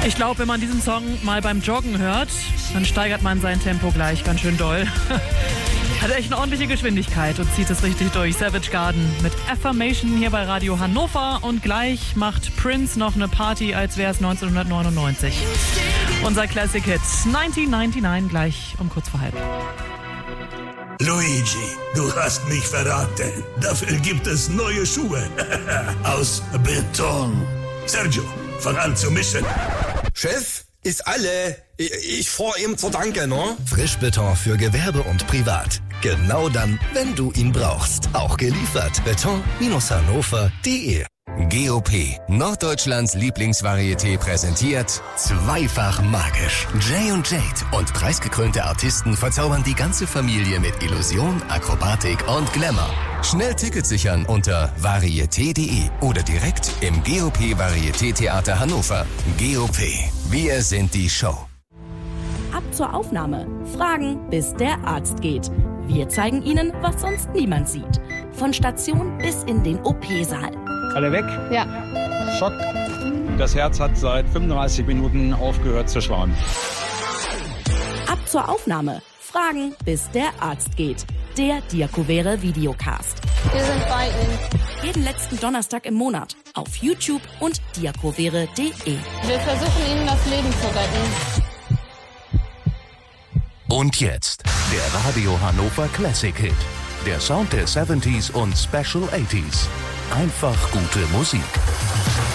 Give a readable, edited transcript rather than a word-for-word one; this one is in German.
Ich glaube, wenn man diesen Song mal beim Joggen hört, dann steigert man sein Tempo gleich ganz schön doll. Hat echt eine ordentliche Geschwindigkeit und zieht es richtig durch. Savage Garden mit Affirmation hier bei Radio Hannover. Und gleich macht Prince noch eine Party, als wäre es 1999. Unser Classic Hit 1999 gleich um kurz vor halb. Luigi, du hast mich verraten. Dafür gibt es neue Schuhe. Aus Beton. Sergio, fang an zu mischen. Chef, ist alle. Ich fahr ihm zur Danke, ne? Frischbeton für Gewerbe und Privat. Genau dann, wenn du ihn brauchst. Auch geliefert. Beton-hannover.de. GOP, Norddeutschlands Lieblingsvarieté, präsentiert Zweifach magisch. Jay und Jade und preisgekrönte Artisten verzaubern die ganze Familie mit Illusion, Akrobatik und Glamour. Schnell Tickets sichern unter varieté.de oder direkt im GOP Varieté-Theater Hannover. GOP, wir sind die Show. Ab zur Aufnahme. Fragen, bis der Arzt geht. Wir zeigen Ihnen, was sonst niemand sieht. Von Station bis in den OP-Saal. Alle weg? Ja. Schock. Das Herz hat seit 35 Minuten aufgehört zu schlagen. Ab zur Aufnahme. Fragen, bis der Arzt geht. Der Diakovere Videocast. Wir sind bei Ihnen. Jeden letzten Donnerstag im Monat. Auf YouTube und diakovere.de. Wir versuchen Ihnen das Leben zu retten. Und jetzt der Radio Hannover Classic Hit. Der Sound der 70s und Special 80s. Einfach gute Musik.